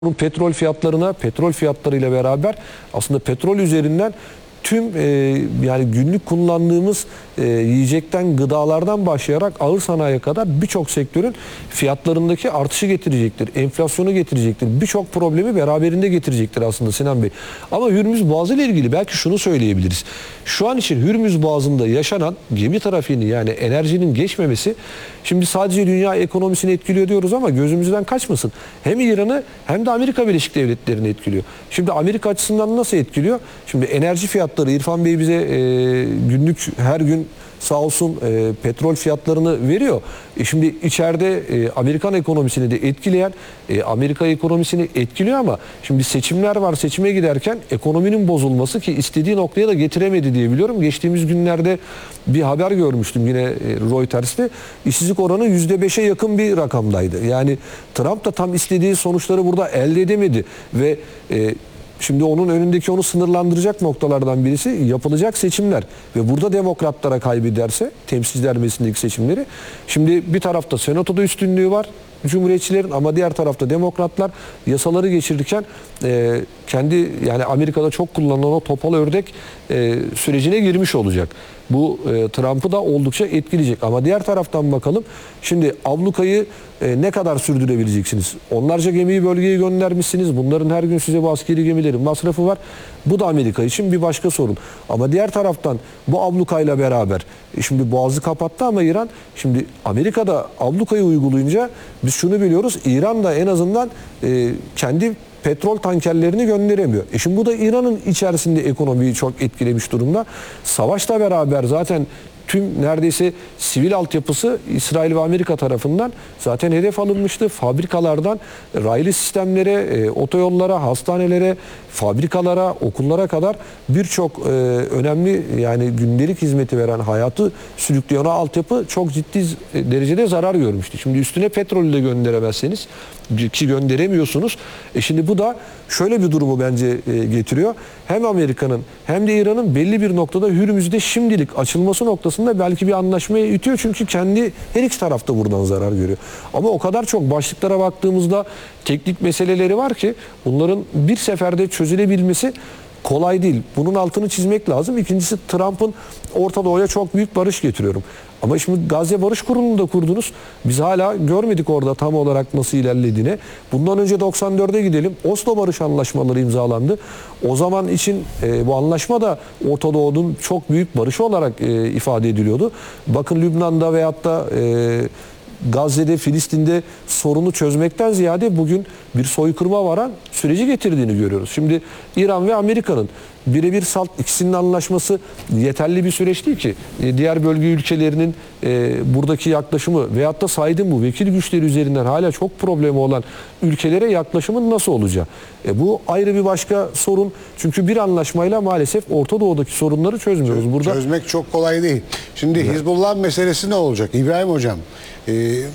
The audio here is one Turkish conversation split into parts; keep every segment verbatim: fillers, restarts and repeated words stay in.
Petrol fiyatlarına, petrol fiyatlarıyla beraber aslında petrol üzerinden tüm e, yani günlük kullandığımız e, yiyecekten, gıdalardan başlayarak ağır sanayiye kadar birçok sektörün fiyatlarındaki artışı getirecektir. Enflasyonu getirecektir. Birçok problemi beraberinde getirecektir aslında Sinan Bey. Ama Hürmüz Boğazı ile ilgili belki şunu söyleyebiliriz. Şu an için Hürmüz Boğazı'nda yaşanan gemi trafiğini, yani enerjinin geçmemesi şimdi sadece dünya ekonomisini etkiliyor diyoruz ama gözümüzden kaçmasın. Hem İran'ı hem de Amerika Birleşik Devletleri'ni etkiliyor. Şimdi Amerika açısından nasıl etkiliyor? Şimdi enerji fiyatları, İrfan Bey bize e, günlük her gün sağ olsun e, petrol fiyatlarını veriyor. E şimdi içeride e, Amerikan ekonomisini de etkileyen, e, Amerika ekonomisini etkiliyor ama şimdi seçimler var. Seçime giderken ekonominin bozulması ki istediği noktaya da getiremedi diye biliyorum. Geçtiğimiz günlerde bir haber görmüştüm yine e, Reuters'te. İşsizlik oranı yüzde beşe yakın bir rakamdaydı. Yani Trump da tam istediği sonuçları burada elde edemedi ve e, şimdi onun önündeki onu sınırlandıracak noktalardan birisi yapılacak seçimler. Ve burada demokratlara kaybederse temsilciler meclisindeki seçimleri. Şimdi bir tarafta senatoda üstünlüğü var Cumhuriyetçilerin ama diğer tarafta demokratlar yasaları geçirirken e, kendi yani Amerika'da çok kullanılan o topal ördek e, sürecine girmiş olacak. Bu e, Trump'ı da oldukça etkileyecek. Ama diğer taraftan bakalım. Şimdi ablukayı e, ne kadar sürdürebileceksiniz? Onlarca gemiyi bölgeye göndermişsiniz. Bunların her gün size bu askeri gemilerin masrafı var. Bu da Amerika için bir başka sorun. Ama diğer taraftan bu ablukayla beraber e, şimdi Boğaz'ı kapattı ama İran şimdi Amerika'da ablukayı uygulayınca biz şunu biliyoruz. İran da en azından e, kendi petrol tankerlerini gönderemiyor. E şimdi bu da İran'ın içerisinde ekonomiyi çok etkilemiş durumda. Savaşla beraber zaten tüm neredeyse sivil altyapısı İsrail ve Amerika tarafından zaten hedef alınmıştı. Fabrikalardan raylı sistemlere, e, otoyollara, hastanelere, fabrikalara, okullara kadar birçok e, önemli yani gündelik hizmeti veren, hayatı sürükleyen altyapı çok ciddi derecede zarar görmüştü. Şimdi üstüne petrolü de gönderemezseniz ki gönderemiyorsunuz. E şimdi bu da şöyle bir durumu bence e, getiriyor. Hem Amerika'nın hem de İran'ın belli bir noktada Hürmüz'de şimdilik açılması noktasında belki bir anlaşmaya itiyor. Çünkü kendi her iki tarafta buradan zarar görüyor. Ama o kadar çok başlıklara baktığımızda teknik meseleleri var ki bunların bir seferde çözülebilmesi kolay değil. Bunun altını çizmek lazım. İkincisi Trump'ın Orta Doğu'ya çok büyük barış getiriyorum. Ama şimdi Gazze Barış Kurulu'nu da kurdunuz. Biz hala görmedik orada tam olarak nasıl ilerlediğini. Bundan önce doksan dörde gidelim. Oslo Barış Anlaşmaları imzalandı. O zaman için e, bu anlaşma da Orta Doğu'nun çok büyük barışı olarak e, ifade ediliyordu. Bakın Lübnan'da veyahut da e, Gazze'de, Filistin'de sorunu çözmekten ziyade bugün bir soykırıma varan süreci getirdiğini görüyoruz. Şimdi İran ve Amerika'nın birebir salt ikisinin anlaşması yeterli bir süreç değil ki. Diğer bölge ülkelerinin e, buradaki yaklaşımı veyahut da saydığım bu vekil güçleri üzerinden hala çok problemi olan ülkelere yaklaşımın nasıl olacağı. E, bu ayrı bir başka sorun. Çünkü bir anlaşmayla maalesef Orta Doğu'daki sorunları çözmüyoruz. Burada çözmek çok kolay değil. Şimdi evet. Hizbullah meselesi ne olacak? İbrahim Hocam, e,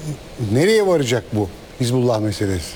nereye varacak bu Hizbullah meselesi?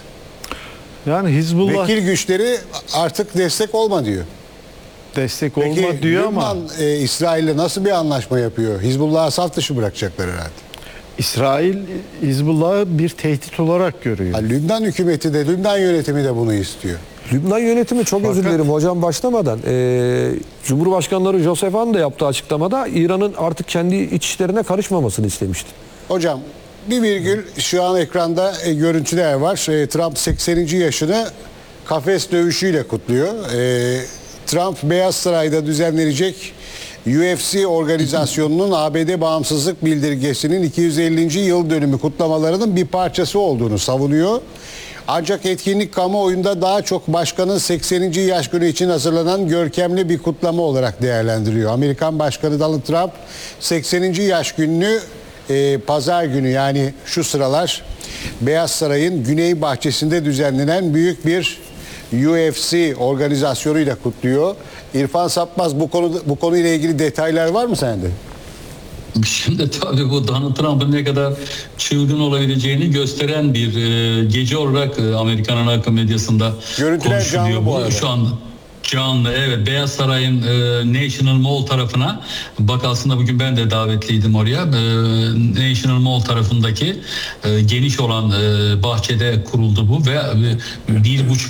Yani Hizbullah vekil güçleri artık destek olma diyor. Destek Peki, olma diyor Lübnan, ama e, İsrail'le nasıl bir anlaşma yapıyor? Hizbullah'ı saf dışı bırakacaklar herhalde. İsrail Hizbullah'ı bir tehdit olarak görüyor. Ha, Lübnan hükümeti de, Lübnan yönetimi de bunu istiyor. Lübnan yönetimi çok Fakat, özür dilerim hocam başlamadan e, Cumhurbaşkanları Joseph Han da yaptığı açıklamada İran'ın artık kendi iç işlerine karışmamasını istemişti. Hocam bir virgül şu an ekranda e, görüntüler var. E, Trump sekseninci yaşını kafes dövüşüyle kutluyor. E, Trump Beyaz Saray'da düzenlenecek U F C organizasyonunun A B D bağımsızlık bildirgesinin iki yüz ellinci yıl dönümü kutlamalarının bir parçası olduğunu savunuyor. Ancak etkinlik kamuoyunda daha çok başkanın sekseninci yaş günü için hazırlanan görkemli bir kutlama olarak değerlendiriyor. Amerikan Başkanı Donald Trump sekseninci yaş gününü e, pazar günü yani şu sıralar Beyaz Saray'ın Güney Bahçesi'nde düzenlenen büyük bir U F C organizasyonuyla kutluyor. İrfan Sapmaz, bu konu bu konuyla ilgili detaylar var mı sende? Şimdi tabii bu Donald Trump'ın ne kadar çılgın olabileceğini gösteren bir e, gece olarak e, Amerikan ana akım medyasında görüntüler konuşuluyor. canlı bu Bu arada. şu anda Canlı, evet, Beyaz Saray'ın e, National Mall tarafına, bak aslında bugün ben de davetliydim oraya. E, National Mall tarafındaki e, geniş olan e, bahçede kuruldu bu ve e, bir buçuk